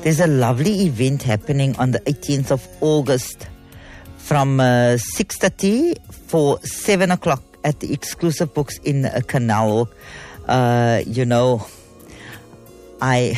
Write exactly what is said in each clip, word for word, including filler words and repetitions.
There's a lovely event happening on the eighteenth of August from uh, six thirty for seven o'clock at the Exclusive Books in uh, Canal. Uh, you know, I...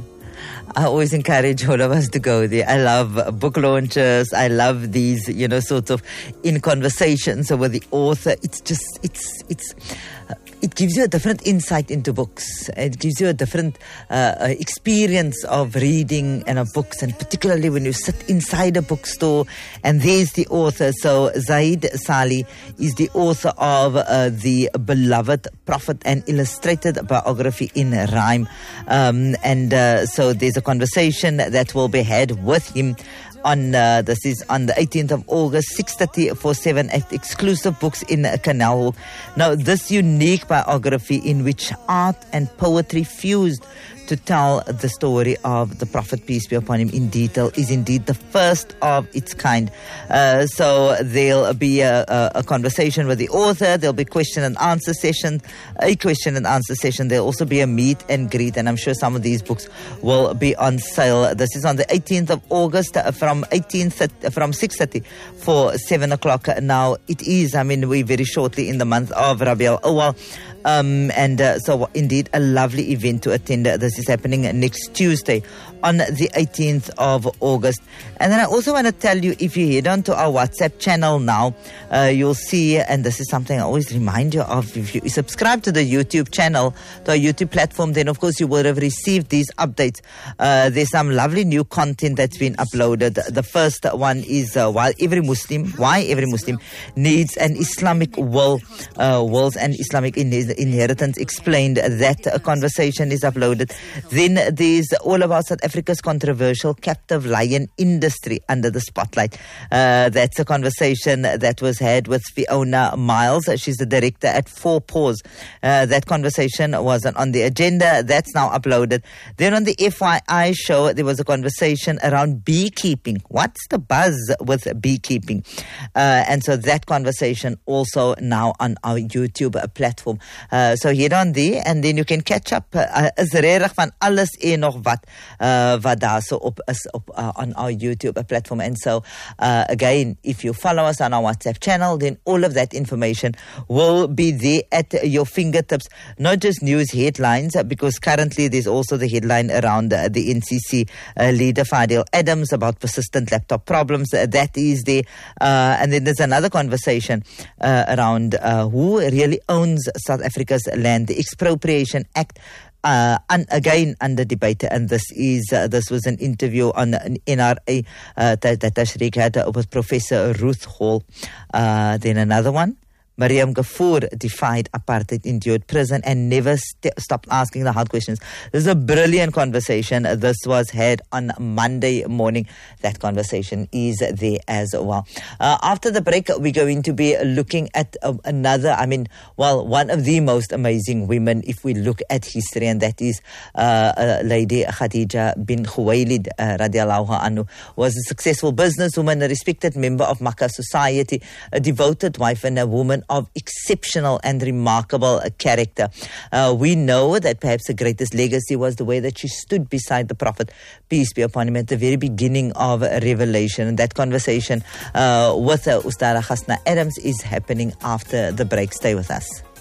I always encourage all of us to go there. I love book launches. I love these, you know, sorts of in conversations with the author. It's just, it's, it's, uh, it gives you a different insight into books. It gives you a different uh, experience of reading and of books, and particularly when you sit inside a bookstore and there's the author. So Zaid Salih is the author of uh, the beloved Prophet and illustrated biography in rhyme. Um, and uh, so there's a conversation that will be had with him on uh, this is on the eighteenth of August, six thirty for seven at Exclusive Books in uh, Canal. Now, this unique biography in which art and poetry fused to tell the story of the Prophet, peace be upon him, in detail is indeed the first of its kind. Uh, so there'll be a, a, a conversation with the author. There'll be question and answer session, a question and answer session. There'll also be a meet and greet, and I'm sure some of these books will be on sale. This is on the eighteenth of August uh, from eighteen from six thirty for seven o'clock. Now it is, I mean, we're very shortly in the month of Rabi al-Awwal. Um, and uh, so indeed a lovely event to attend. This is happening next Tuesday on the eighteenth of August. And then I also want to tell you, if you head on to our WhatsApp channel now, uh, you'll see, and this is something I always remind you of, if you subscribe to the YouTube channel, to our YouTube platform, then of course you will have received these updates. Uh, there's some lovely new content that's been uploaded. The first one is uh, why every Muslim, why every Muslim needs an Islamic will, uh, wills and Islamic in- inheritance explained. That uh, conversation is uploaded. Then there's all about South Africa's controversial captive lion industry under the spotlight. Uh, that's a conversation that was had with Fiona Miles. She's the director at Four Paws. Uh, that conversation wasn't on the agenda. That's now uploaded. Then on the F Y I show, there was a conversation around beekeeping. What's the buzz with beekeeping? Uh, and so that conversation also now on our YouTube uh, platform. Uh, so head on there and then you can catch up. Uh, is regtig van alles en nog wat uh, wat daar so op is op uh, on our YouTube uh, platform. And so uh, again, if you follow us on our WhatsApp channel, then all of that information will be there at your fingertips. Not just news headlines, uh, because currently there's also the headline around uh, the N C C uh, leader Fadil Adams about persistent laptop problems. Uh, that is there. Uh, and then there's another conversation uh, around uh, who really owns South Africa's land. The Expropriation Act Uh, and again under debate, and this is uh, this was an interview on an N R A uh, that, that Tashriq had uh, with Professor Ruth Hall. Uh, then another one, Mariam Gafoor defied apartheid, endured prison, and never st- stopped asking the hard questions. This is a brilliant conversation. This was had on Monday morning. That conversation is there as well. Uh, after the break, we're going to be looking at uh, another, I mean, well, one of the most amazing women, if we look at history, and that is uh, uh, Lady Khadija bin Khuwailid, uh, radiallahu anhu, was a successful businesswoman, a respected member of Makkah society, a devoted wife, and a woman of exceptional and remarkable uh, character. Uh, we know that perhaps the greatest legacy was the way that she stood beside the Prophet, peace be upon him, at the very beginning of uh, Revelation. And that conversation uh, with uh, Ustara Hasna Adams is happening after the break. Stay with us.